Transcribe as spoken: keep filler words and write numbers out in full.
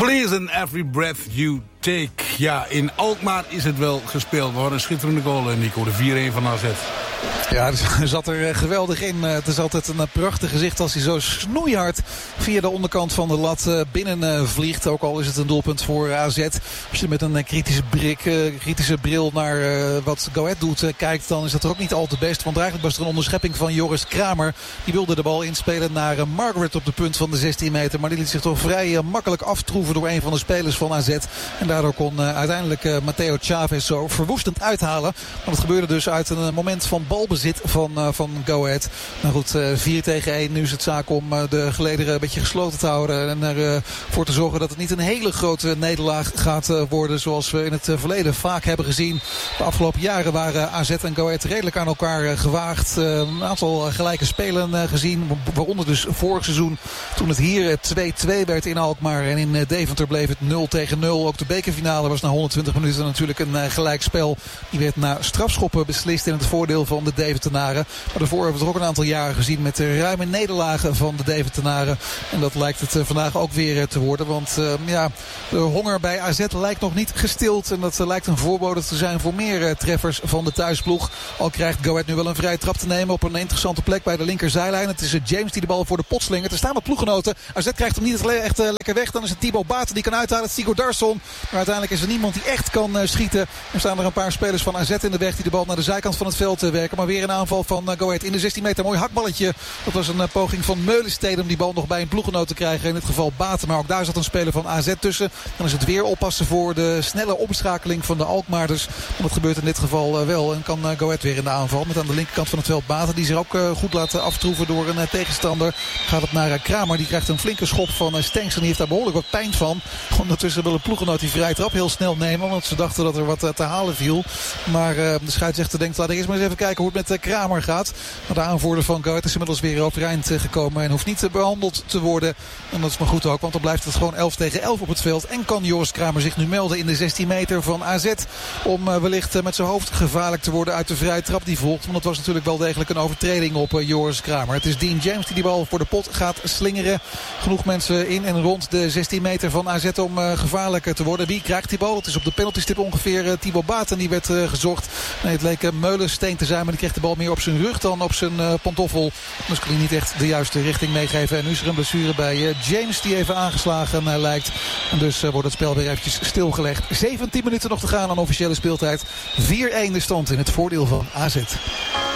Please in every breath you take. Ja, in Alkmaar is het wel gespeeld. We hadden een schitterende goal, Nico. De vier-een van A Z. Ja, hij zat er geweldig in. Het is altijd een prachtig gezicht als hij zo snoeihard via de onderkant van de lat binnen vliegt. Ook al is het een doelpunt voor A Z. Als je met een kritische, brik, kritische bril naar wat Go Ahead doet kijkt, dan is dat er ook niet al te best. Want eigenlijk was er een onderschepping van Joris Kramer. Die wilde de bal inspelen naar Margaret op de punt van de zestien meter. Maar die liet zich toch vrij makkelijk aftroeven door een van de spelers van A Z. En daardoor kon uiteindelijk Matteo Chavez zo verwoestend uithalen. Maar dat gebeurde dus uit een moment van balbezit van, uh, van Go Ahead. Nou goed, uh, vier tegen één. Nu is het zaak om uh, de gelederen een beetje gesloten te houden. En ervoor uh, te zorgen dat het niet een hele grote nederlaag gaat uh, worden. Zoals we in het uh, verleden vaak hebben gezien. De afgelopen jaren waren A Z en Go Ahead redelijk aan elkaar uh, gewaagd. Uh, een aantal uh, gelijke spelen uh, gezien. Waaronder dus vorig seizoen. Toen het hier twee-twee werd in Alkmaar. En in uh, Deventer bleef het nul tegen nul. Ook de bekerfinale was na honderdtwintig minuten natuurlijk een uh, gelijkspel. Die werd na strafschoppen beslist in het voordeel van de Deventenaren. Maar daarvoor hebben we het ook een aantal jaren gezien met de ruime nederlagen van de Deventenaren. En dat lijkt het uh, vandaag ook weer uh, te worden. Want uh, ja, de honger bij A Z lijkt nog niet gestild. En dat uh, lijkt een voorbode te zijn voor meer uh, treffers van de thuisploeg. Al krijgt Go Ahead nu wel een vrije trap te nemen op een interessante plek bij de linkerzijlijn. Het is uh, James die de bal voor de pot slingert. Er staan wat ploeggenoten. A Z krijgt hem niet echt uh, lekker weg. Dan is het Thibaut Baten die kan uithalen. Het is Sigurd Darsson. Maar uiteindelijk is er niemand die echt kan uh, schieten. Er staan er een paar spelers van A Z in de weg die de bal naar de zijkant van het veld uh, werken. Maar weer een aanval van uh, Go Ahead in de zestien meter. Mooi hakballetje. Dat was een uh, poging van Meulensteen om die bal nog bij een ploeggenoot te krijgen. In dit geval Baten. Maar ook daar zat een speler van A Z tussen. Dan is het weer oppassen voor de snelle omschakeling van de Alkmaarders. En dat gebeurt in dit geval uh, wel. En kan uh, Go Ahead weer in de aanval. Met aan de linkerkant van het veld Baten. Die zich ook uh, goed laat aftroeven door een uh, tegenstander. Gaat het naar uh, Kramer. Die krijgt een flinke schop van uh, Stenks. En die heeft daar behoorlijk wat pijn van. Ondertussen wil een ploeggenoot die vrije trap heel snel nemen. Want ze dachten dat er wat uh, te halen viel. Maar uh, de scheidsrechter denkt, laat ik eerst maar eens even kijken hoe het met uh, Kramer gaat. Maar de aanvoerder van Go Ahead is inmiddels weer overeind uh, gekomen. En hoeft niet uh, behandeld te worden. En dat is maar goed ook. Want dan blijft het gewoon elf tegen elf op het veld. En kan Joris Kramer zich nu melden in de zestien meter van A Z. Om uh, wellicht uh, met zijn hoofd gevaarlijk te worden uit de vrije trap die volgt. Want dat was natuurlijk wel degelijk een overtreding op uh, Joris Kramer. Het is Dean James die die bal voor de pot gaat slingeren. Genoeg mensen in en rond de zestien meter van A Z om uh, gevaarlijk te worden. Wie krijgt die bal? Het is op de penaltystip ongeveer uh, Thibaut Baten die werd uh, gezocht. Nee, het leek uh, Meulensteen te zijn, maar die kreeg de bal meer op zijn rug dan op zijn uh, pantoffel. Dus kon hij niet echt de juiste richting meegeven. En nu is er een blessure bij uh, James die even aangeslagen uh, lijkt. En dus uh, wordt het spel weer eventjes stilgelegd. zeventien minuten nog te gaan aan officiële speeltijd. vier-een de stand in het voordeel van A Z.